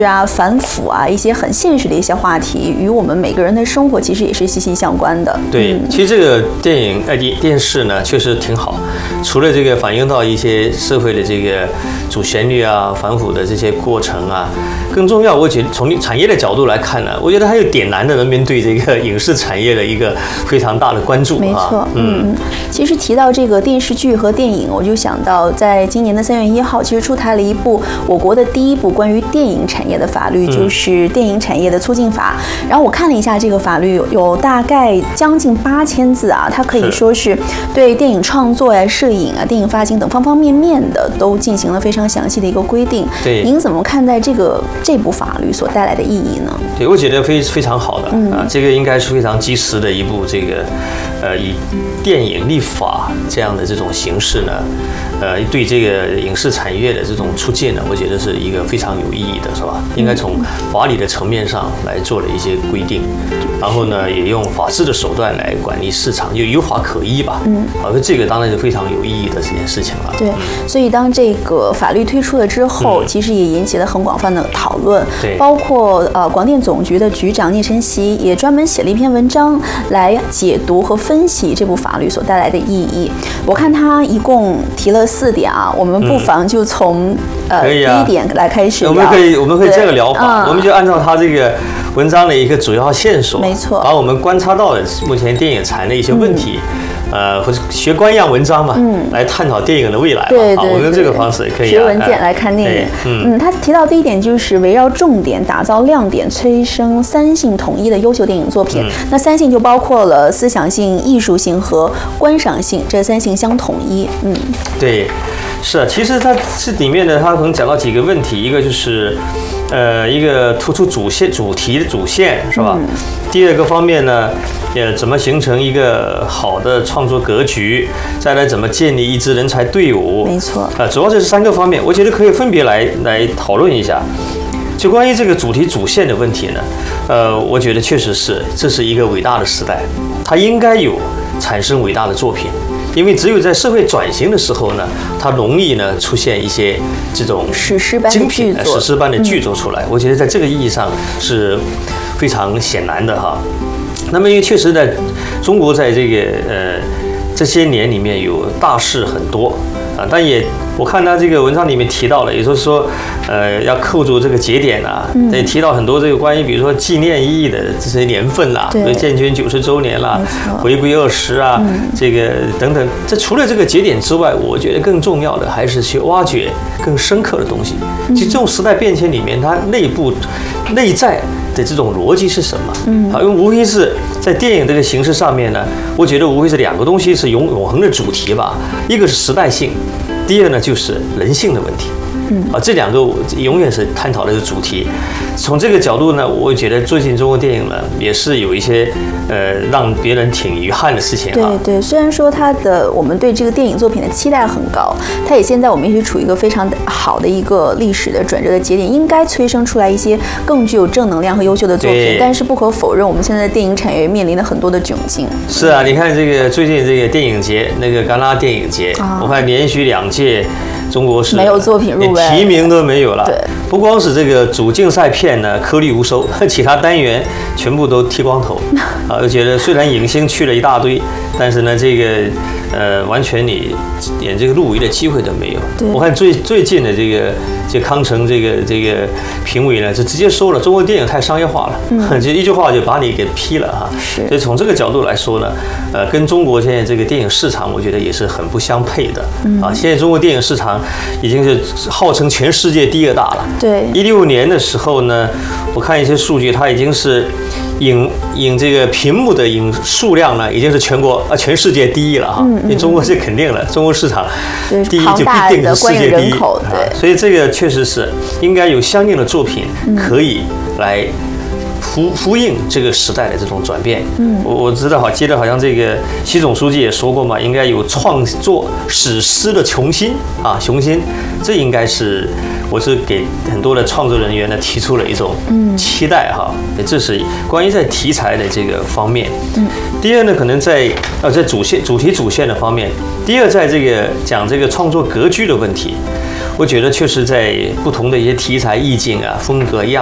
啊、反腐啊，一些很现实的一些话题，与我们每个人的生活其实也是息息相关的。 对，其实这个电视呢，确实挺好。除了这个反映到一些社会的这个主旋律啊、反腐的这些过程啊，更重要，我觉得从产业的角度来看呢，我觉得还有点燃的人们对这个影视产业的一个非常大的关注。 没错，其实提到这个电视剧和电影，我就想到在今年的3月1号，其实出台了一部我国的第一部关于电影产业的法律，就是《电影产业的促进法》。然后我看了一下这个法律，有大概将近8000字啊，它可以说是对电影创作呀、摄影啊、电影发行等方方面面的都进行了非常详细的一个规定。 对， 您怎么看待这部法律所带来的意义呢？ 对，我觉得非常好的啊，这个应该是非常及时的一部这个以电影立法这样的这种形式呢，对这个影视产业的这种促进呢，我觉得是一个非常有意义的，是吧？应该从法理的层面上来做了一些规定，然后呢，也用法治的手段来管理市场，有法可依吧。这个当然是非常有意义的这件事情了。 对，所以当这个法律推出了之后，其实也引起了很广泛的讨论。 对， 包括广电总局的局长聂晨曦也专门写了一篇文章来解读和分析这部法律所带来的意义。我看他一共提了4点啊，我们不妨就从第一点来开始聊。 我们可以这个聊法，我们就按照他这个文章的一个主要线索， 没错， 把我们观察到的目前电影产业的一些问题。或者学官样文章嘛，来探讨电影的未来嘛。 对， 我们用这个方式也可以学文件来看电影。他提到第一点就是围绕重点打造亮点，催生3性统一的优秀电影作品。那3性就包括了思想性、艺术性和观赏性，这3性相统一。 对，是啊，其实它这里面呢，它可能讲到几个问题，一个就是一个突出主题的主线，是吧？第二个方面呢，怎么形成一个好的创作格局？再来怎么建立一支人才队伍？ 没错。 主要这是3个方面，我觉得可以分别来讨论一下。就关于这个主题主线的问题呢，我觉得确实是这是一个伟大的时代，它应该有产生伟大的作品。因为只有在社会转型的时候呢，它容易呢出现一些这种史诗般的剧作， 史诗般的剧作出来。我觉得在这个意义上是非常显然的哈。那么因为确实在中国在这个这些年里面有大事很多啊，但也我看他这个文章里面提到了，也就是说要扣住这个节点啊，也提到很多这个关于比如说纪念意义的这些年份啦，比如建军90周年啦，回归20啊，这个等等。这除了这个节点之外，我觉得更重要的还是去挖掘更深刻的东西。其实这种时代变迁里面，它内在的这种逻辑是什么？因为无非是在电影这个形式上面呢，我觉得无非是2个东西是永恒的主题吧，一个是时代性，第二呢就是人性的问题。这2个永远是探讨的主题。从这个角度呢，我觉得最近中国电影呢也是有一些让别人挺遗憾的事情啊。 对，虽然说我们对这个电影作品的期待很高，它也现在我们也是处于一个非常好的一个历史的转折的节点，应该催生出来一些更具有正能量和优秀的作品。但是不可否认，我们现在的电影产业面临了很多的窘境。 是啊，你看这个最近这个电影节，那个戛纳电影节，我看连续2届。中国是没有作品入围， 连提名都没有了。 对， 不光是这个主竞赛片呢颗粒无收，其他单元全部都剃光头。我觉得虽然影星去了一大堆，但是呢，这个完全你连这个入围的机会都没有。我看最近的这个康城这个评委呢，就直接说了，中国电影太商业化了，就一句话就把你给批了哈。所以从这个角度来说呢，跟中国现在这个电影市场，我觉得也是很不相配的。现在中国电影市场已经是号称全世界第2大了。 对 ，16年的时候呢，我看一些数据，它已经是影这个屏幕的影数量呢，已经是全世界第1了哈。因为中国是肯定了，中国市场第1就必定是世界第1。 对， 所以这个确实是应该有相应的作品可以来呼应这个时代的这种转变。我知道记得好像这个习总书记也说过嘛，应该有创作史诗的雄心。这应该是我是给很多的创作人员呢提出了一种期待哈。这是关于在题材的这个方面。第二呢，可能在主题主线的方面。第二，在这个讲这个创作格局的问题。 我觉得确实在不同的一些题材、意境啊、风格样。